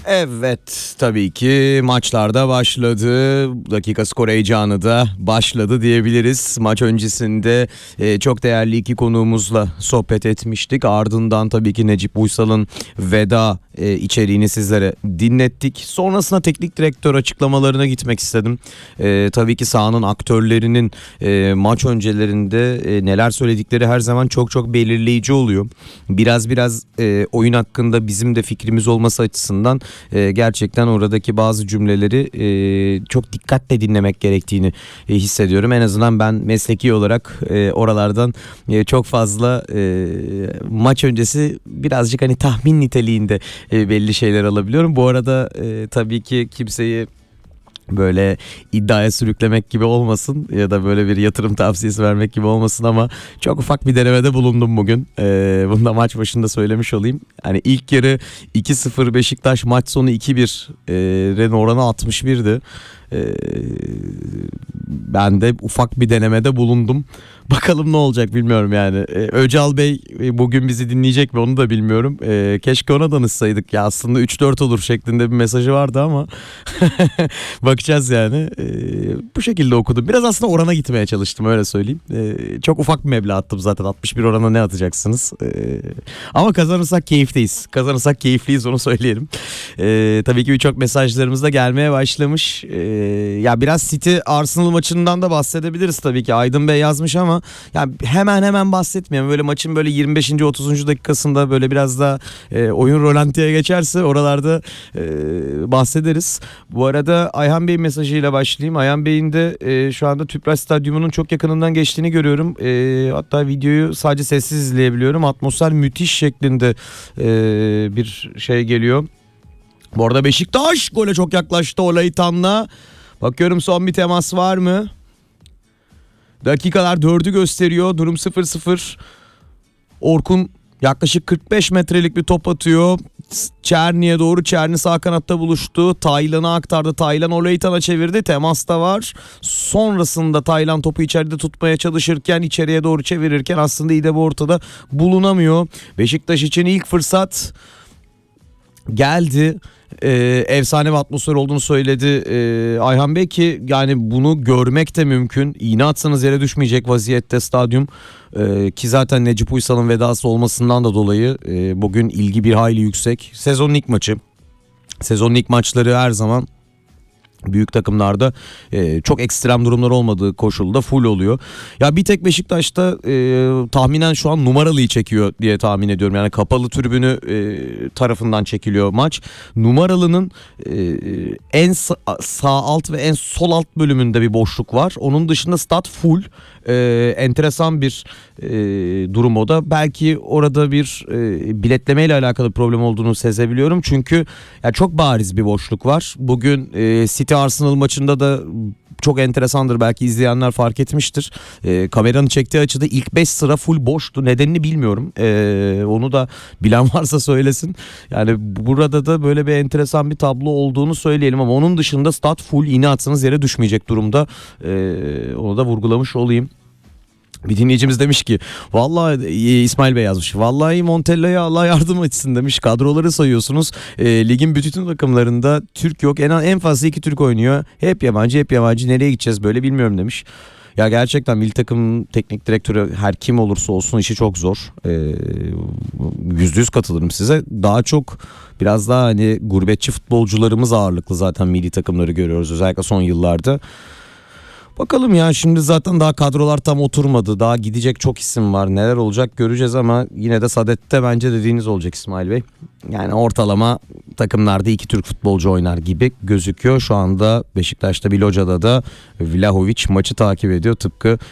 Evet, tabii ki maçlarda başladı. Dakika skor heyecanı da başladı diyebiliriz. Maç öncesinde çok değerli iki konuğumuzla sohbet etmiştik. Ardından tabii ki Necip Uysal'ın veda içeriğini sizlere dinlettik. Sonrasında teknik direktör açıklamalarına gitmek istedim. Tabii ki sahanın aktörlerinin maç öncelerinde neler söyledikleri her zaman çok çok belirleyici oluyor. Biraz oyun hakkında bizim de fikrimiz olması açısından gerçekten oradaki bazı cümleleri çok dikkatle dinlemek gerektiğini hissediyorum. En azından ben mesleki olarak oralardan çok fazla maç öncesi birazcık hani tahmin niteliğinde belli şeyler alabiliyorum. Bu arada tabii ki kimseyi böyle iddiaya sürüklemek gibi olmasın ya da böyle bir yatırım tavsiyesi vermek gibi olmasın ama çok ufak bir denemede bulundum bugün. Bunu da maç başında söylemiş olayım. Hani ilk yarı 2-0 Beşiktaş, maç sonu 2-1, Renault oranı 61'di. Ben de ufak bir denemede bulundum. Bakalım ne olacak bilmiyorum yani. Öcal Bey bugün bizi dinleyecek mi onu da bilmiyorum. Keşke ona danışsaydık ya, aslında 3-4 olur şeklinde bir mesajı vardı ama bakacağız yani. Bu şekilde okudum. Biraz aslında orana gitmeye çalıştım, öyle söyleyeyim. Çok ufak bir meblağ attım zaten. 61 orana ne atacaksınız? Ama kazanırsak keyifteyiz. Kazanırsak keyifliyiz, onu söyleyelim. Tabii ki birçok mesajlarımız da gelmeye başlamış. Ya biraz City Arsenal maçından da bahsedebiliriz tabii ki. Aydın Bey yazmış ama ya hemen bahsetmeyelim. Böyle maçın böyle 25. 30. dakikasında böyle biraz da oyun rolantiye geçerse oralarda bahsederiz. Bu arada Ayhan Bey mesajıyla başlayayım. Ayhan Bey'in de şu anda Tüpraş Stadyumu'nun çok yakınından geçtiğini görüyorum. Hatta videoyu sadece sessiz izleyebiliyorum. Atmosfer müthiş şeklinde bir şey geliyor. Bu arada Beşiktaş gole çok yaklaştı Olaytan'la. Bakıyorum son bir temas var mı? Dakikalar 4'ü gösteriyor. Durum 0-0. Orkun yaklaşık 45 metrelik bir top atıyor. Çerni'ye doğru. Çerni sağ kanatta buluştu. Taylan'a aktardı. Taylan Olaytan'a çevirdi. Temas da var. Sonrasında Taylan topu içeride tutmaya çalışırken, içeriye doğru çevirirken aslında İdebe ortada bulunamıyor. Beşiktaş için ilk fırsat geldi. Efsane bir atmosfer olduğunu söyledi Ayhan Bey ki yani bunu görmek de mümkün. İğne atsanız yere düşmeyecek vaziyette stadyum, ki zaten Necip Uysal'ın vedası olmasından da dolayı bugün ilgi bir hayli yüksek. Sezonun ilk maçı. Sezonun ilk maçları her zaman büyük takımlarda çok ekstrem durumlar olmadığı koşulda full oluyor. Ya bir tek Beşiktaş'ta tahminen şu an numaralıyı çekiyor diye tahmin ediyorum. Yani kapalı tribünü tarafından çekiliyor maç. Numaralının en sağ alt ve en sol alt bölümünde bir boşluk var. Onun dışında stat full. Enteresan bir durum o da. Belki orada bir biletleme ile alakalı problem olduğunu sezebiliyorum. Çünkü ya çok bariz bir boşluk var. Bugün City Arsenal maçında da çok enteresandır, belki izleyenler fark etmiştir. Kameranın çektiği açıda ilk 5 sıra full boştu. Nedenini bilmiyorum. Onu da bilen varsa söylesin. Yani burada da böyle bir enteresan bir tablo olduğunu söyleyelim ama onun dışında stat full, iğne atsanız yere düşmeyecek durumda. Onu da vurgulamış olayım. Bir dinleyicimiz demiş ki vallahi İsmail Bey yazmış. Vallahi Montella'ya Allah yardım etsin demiş. Kadroları sayıyorsunuz. Ligin bütün takımlarında Türk yok. En fazla 2 Türk oynuyor. Hep yabancı. Nereye gideceğiz böyle bilmiyorum demiş. Ya gerçekten milli takım teknik direktörü her kim olursa olsun işi çok zor. %100 katılırım size. Daha çok biraz daha hani gurbetçi futbolcularımız ağırlıklı zaten milli takımları görüyoruz özellikle son yıllarda. Bakalım ya, şimdi zaten daha kadrolar tam oturmadı. Daha gidecek çok isim var. Neler olacak göreceğiz ama yine de Sadet'te bence dediğiniz olacak İsmail Bey. Yani ortalama takımlarda 2 Türk futbolcu oynar gibi gözüküyor. Şu anda Beşiktaş'ta Biloca'da da Vlahovic maçı takip ediyor. Tıpkı